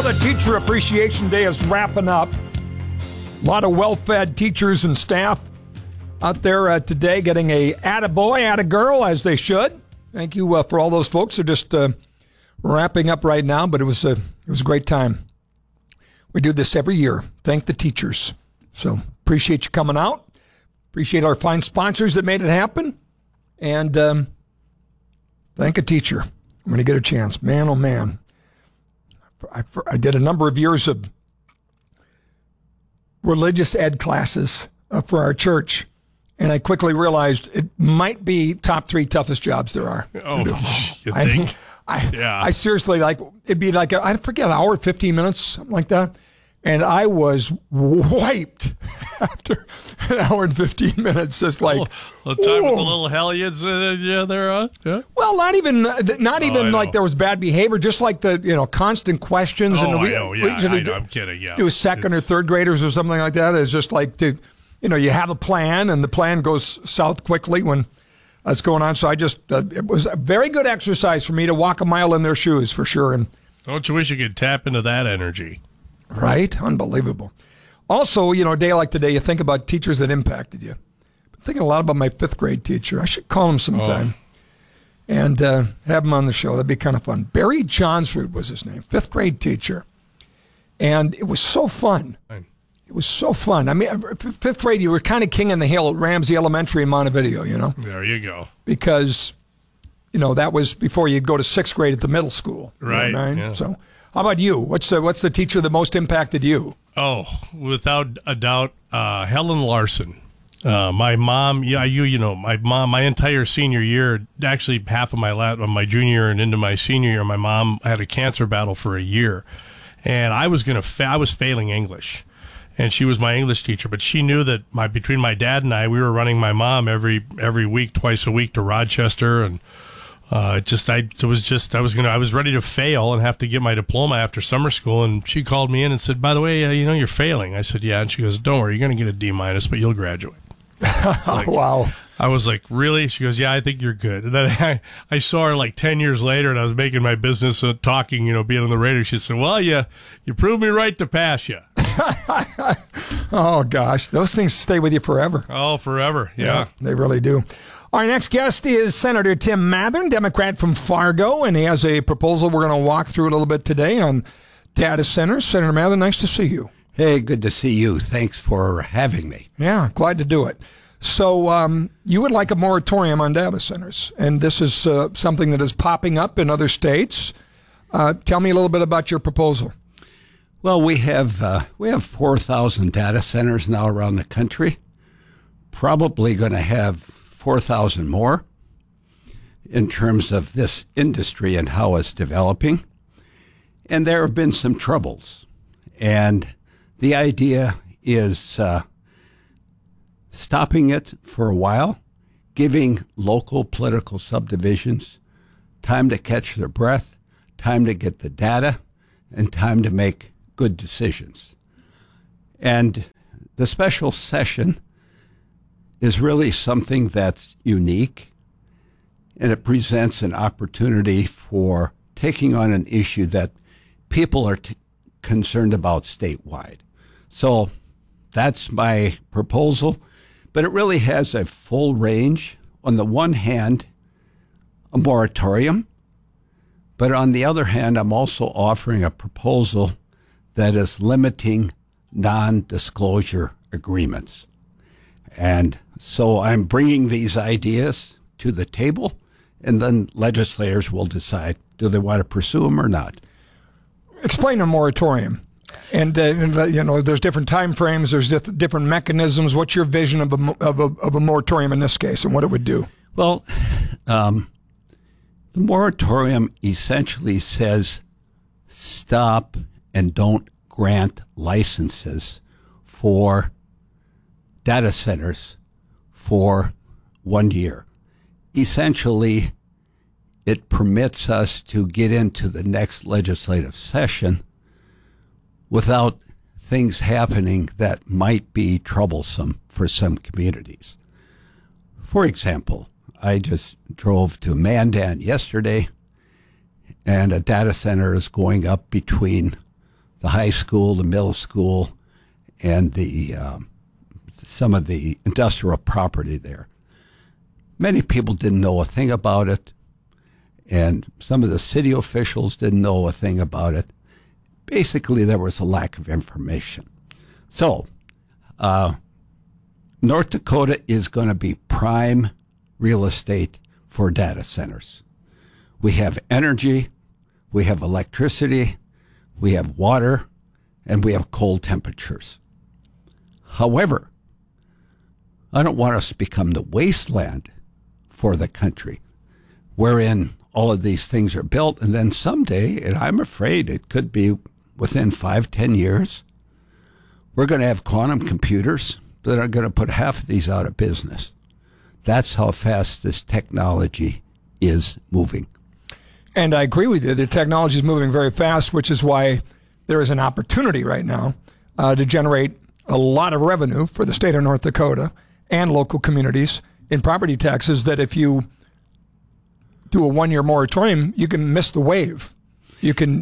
the Teacher Appreciation Day is wrapping up. A lot of well-fed teachers and staff out there today getting a attaboy, attagirl, as they should. Thank you for all those folks who are just wrapping up right now, but it was a great time. We do this every year. Thank the teachers. So appreciate you coming out. Appreciate our fine sponsors that made it happen. And thank a teacher when you get a chance. Man, oh man. I did a number of years of religious ed classes for our church, and I quickly realized it might be top 3 toughest jobs there are. Oh, you think? I seriously, it'd be I forget, an hour, 15 minutes, something like that. And I was wiped after an hour and 15 minutes. Just the time with the little hellions, yeah. Well, not even like there was bad behavior, just like the constant questions. Oh, I know. Yeah, I know. I'm kidding. Yeah, do second or third graders or something like that. It's just like you have a plan, and the plan goes south quickly when that's going on. So I just it was a very good exercise for me to walk a mile in their shoes for sure. And don't you wish you could tap into that energy? Right? Unbelievable. Also, a day like today, you think about teachers that impacted you. I'm thinking a lot about my 5th grade teacher. I should call him sometime and have him on the show. That'd be kind of fun. Barry Johnsrud was his name, 5th grade teacher. And it was so fun. It was so fun. I mean, 5th grade, you were kind of king in the hill at Ramsey Elementary in Montevideo, There you go. Because, that was before you'd go to 6th grade at the middle school. Right. Yeah. So how about you? What's the teacher that most impacted you? Oh, without a doubt, Helen Larson. My mom, my entire senior year, actually half of my junior year and into my senior year, my mom had a cancer battle for a year. And I was failing English. And she was my English teacher, but she knew that between my dad and I, we were running my mom every week, twice a week to Rochester, and I was ready to fail and have to get my diploma after summer school, and she called me in and said, "By the way, you're failing." I said, "Yeah," and she goes, "Don't worry, you're going to get a D-, but you'll graduate." Wow. I was like, "Really?" She goes, "Yeah, I think you're good." And then I saw her 10 years later, and I was making my business talking, being on the radio. She said, "Well, you proved me right to pass you." Oh gosh, those things stay with you forever. Oh, forever. Yeah, they really do. Our next guest is Senator Tim Mathern, Democrat from Fargo, and he has a proposal we're going to walk through a little bit today on data centers. Senator Mathern, nice to see you. Hey, good to see you. Thanks for having me. Yeah, glad to do it. So you would like a moratorium on data centers, and this is something that is popping up in other states. Tell me a little bit about your proposal. Well, we have 4,000 data centers now around the country. Probably going to have 4,000 more in terms of this industry and how it's developing. And there have been some troubles. And the idea is stopping it for a while, giving local political subdivisions time to catch their breath, time to get the data, and time to make good decisions. And the special session is really something that's unique, and it presents an opportunity for taking on an issue that people are concerned about statewide. So that's my proposal, but it really has a full range. On the one hand, a moratorium, but on the other hand, I'm also offering a proposal that is limiting non-disclosure agreements. And so I'm bringing these ideas to the table, and then legislators will decide, do they want to pursue them or not? Explain a moratorium. And there's different time frames, there's different mechanisms. What's your vision of a moratorium in this case and what it would do? Well, the moratorium essentially says stop and don't grant licenses for data centers for 1 year. Essentially, it permits us to get into the next legislative session without things happening that might be troublesome for some communities. For example, I just drove to Mandan yesterday, and a data center is going up between the high school, the middle school, and the some of the industrial property there. Many people didn't know a thing about it, and some of the city officials didn't know a thing about it. Basically, there was a lack of information. So, North Dakota is going to be prime real estate for data centers. We have energy, we have electricity, we have water, and we have cold temperatures. However, I don't want us to become the wasteland for the country, wherein all of these things are built, and then someday, and I'm afraid it could be within 5-10 years, we're going to have quantum computers that are going to put half of these out of business. That's how fast this technology is moving. And I agree with you. The technology is moving very fast, which is why there is an opportunity right now to generate a lot of revenue for the state of North Dakota and local communities in property taxes that if you do a 1-year moratorium, you can miss the wave. You can,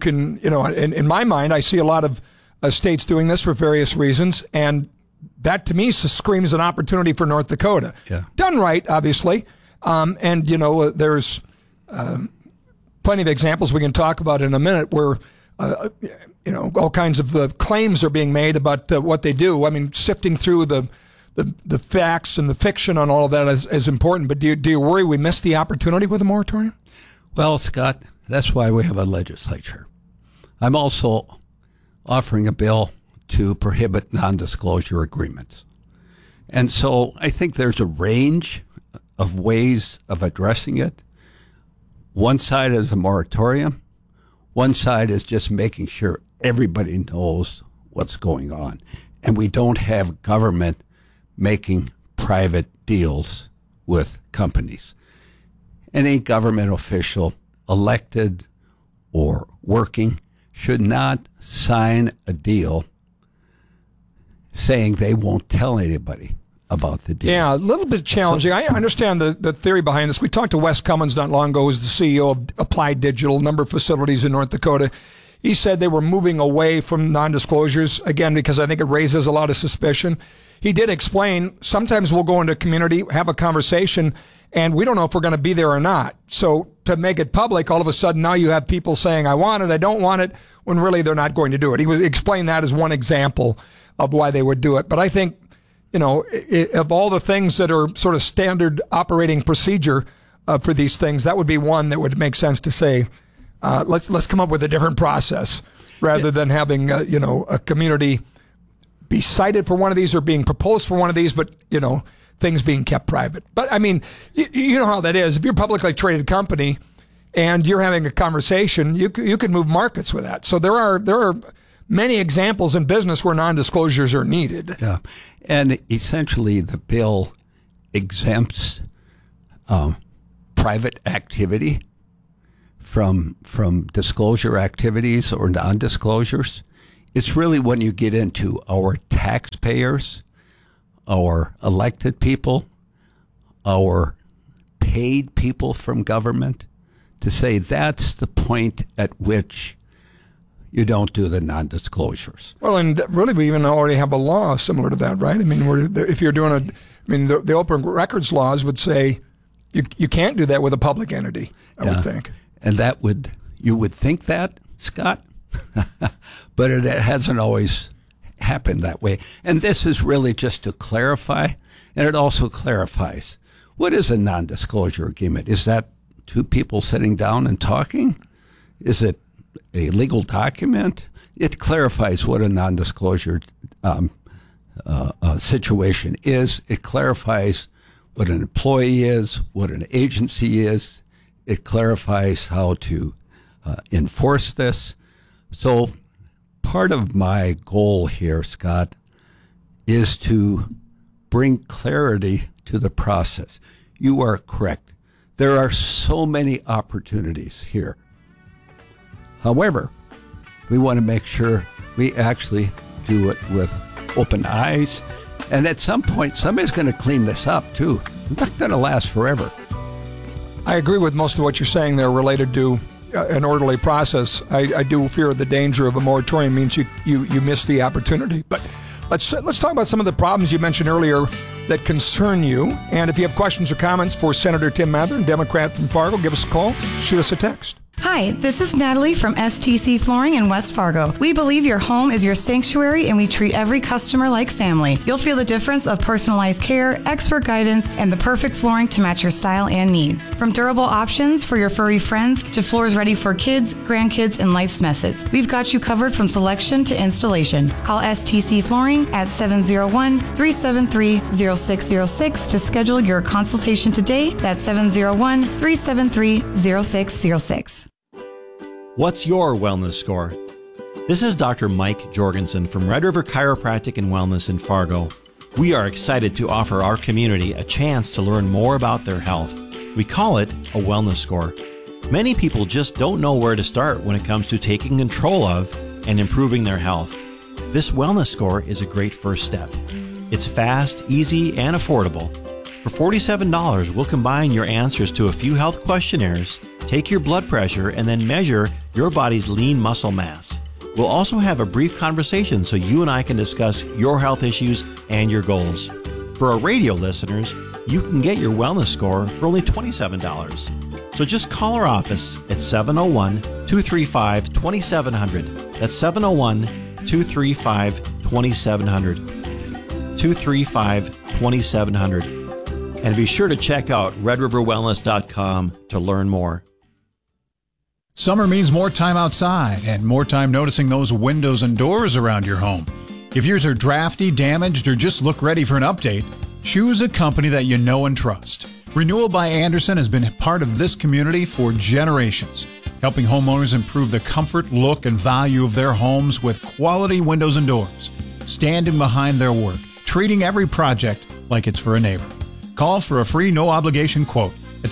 in my mind, I see a lot of states doing this for various reasons, and that to me screams an opportunity for North Dakota. Yeah. Done right, obviously. There's plenty of examples we can talk about in a minute where, all kinds of claims are being made about what they do. I mean, sifting through the facts and the fiction on all of that is important. But do you worry we missed the opportunity with a moratorium? Well, Scott, that's why we have a legislature. I'm also offering a bill to prohibit non-disclosure agreements. And so I think there's a range of ways of addressing it. One side is a moratorium. One side is just making sure everybody knows what's going on. And we don't have government making private deals with companies. Any government official, elected or working, should not sign a deal saying they won't tell anybody about the deal. Yeah, a little bit challenging. I understand the theory behind this. We talked to Wes Cummins not long ago, who's the CEO of Applied Digital, a number of facilities in North Dakota. He said they were moving away from non-disclosures, again, because I think it raises a lot of suspicion. He did explain, sometimes we'll go into a community, have a conversation, and we don't know if we're going to be there or not. So to make it public, all of a sudden now you have people saying, I want it, I don't want it, when really they're not going to do it. He explained that as one example of why they would do it. But I think, of all the things that are sort of standard operating procedure for these things, that would be one that would make sense to say, let's come up with a different process rather than having, a community be cited for one of these or being proposed for one of these, but, things being kept private. But I mean, you know how that is. If you're a publicly traded company and you're having a conversation, you can move markets with that. So there are many examples in business where non-disclosures are needed. Yeah. And essentially the bill exempts private activity from disclosure activities or non-disclosures. It's really when you get into our taxpayers, our elected people, our paid people from government, to say that's the point at which you don't do the non-disclosures. Well, and really we even already have a law similar to that, right? I mean, if you're doing the open records laws would say you can't do that with a public entity, I would think. And you would think that, Scott, but it hasn't always happened that way. And this is really just to clarify, and it also clarifies, what is a non-disclosure agreement? Is that two people sitting down and talking? Is it a legal document? It clarifies what a non-disclosure situation is. It clarifies what an employee is, what an agency is. It clarifies how to enforce this. So part of my goal here, Scott, is to bring clarity to the process. You are correct. There are so many opportunities here. However, we want to make sure we actually do it with open eyes. And at some point, somebody's going to clean this up, too. It's not going to last forever. I agree with most of what you're saying there related to an orderly process. I do fear the danger of a moratorium means you miss the opportunity. But let's talk about some of the problems you mentioned earlier that concern you. And if you have questions or comments for Senator Tim Mathern, Democrat from Fargo, give us a call, shoot us a text. Hi, this is Natalie from STC Flooring in West Fargo. We believe your home is your sanctuary and we treat every customer like family. You'll feel the difference of personalized care, expert guidance, and the perfect flooring to match your style and needs. From durable options for your furry friends to floors ready for kids, grandkids, and life's messes. We've got you covered from selection to installation. Call STC Flooring at 701-373-0606 to schedule your consultation today. That's 701-373-0606. What's your wellness score? This is Dr. Mike Jorgensen from Red River Chiropractic and Wellness in Fargo. We are excited to offer our community a chance to learn more about their health. We call it a wellness score. Many people just don't know where to start when it comes to taking control of and improving their health. This wellness score is a great first step. It's fast, easy, and affordable. For $47, we'll combine your answers to a few health questionnaires, take your blood pressure, and then measure your body's lean muscle mass. We'll also have a brief conversation so you and I can discuss your health issues and your goals. For our radio listeners, you can get your wellness score for only $27. So just call our office at 701-235-2700. That's 701-235-2700. 235-2700. And be sure to check out redriverwellness.com to learn more. Summer means more time outside and more time noticing those windows and doors around your home. If yours are drafty, damaged, or just look ready for an update, choose a company that you know and trust. Renewal by Andersen has been part of this community for generations, helping homeowners improve the comfort, look, and value of their homes with quality windows and doors, standing behind their work, treating every project like it's for a neighbor. Call for a free no-obligation quote at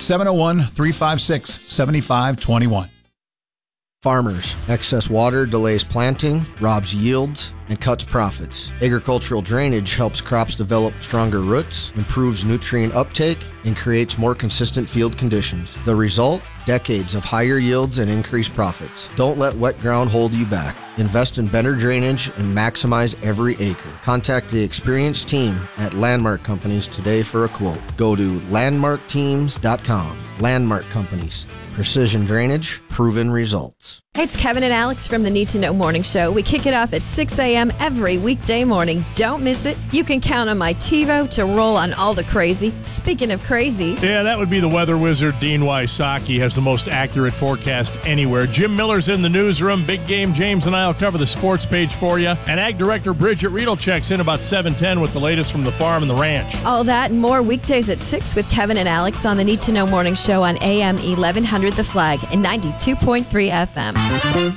701-356-7521. Farmers. Excess water delays planting, robs yields, and cuts profits. Agricultural drainage helps crops develop stronger roots, improves nutrient uptake, and creates more consistent field conditions. The result? Decades of higher yields and increased profits. Don't let wet ground hold you back. Invest in better drainage and maximize every acre. Contact the experienced team at Landmark Companies today for a quote. Go to landmarkteams.com. Landmark Companies. Precision drainage, proven results. Hey, it's Kevin and Alex from the Need to Know Morning Show. We kick it off at 6 a.m. every weekday morning. Don't miss it. You can count on my TiVo to roll on all the crazy. Speaking of crazy. Yeah, that would be the weather wizard, Dean Wysocki, has the most accurate forecast anywhere. Jim Miller's in the newsroom. Big Game James and I will cover the sports page for you. And Ag Director Bridget Riedel checks in about 7:10 with the latest from the farm and the ranch. All that and more weekdays at 6 with Kevin and Alex on the Need to Know Morning Show on AM 1100 The Flag and 92.3 FM.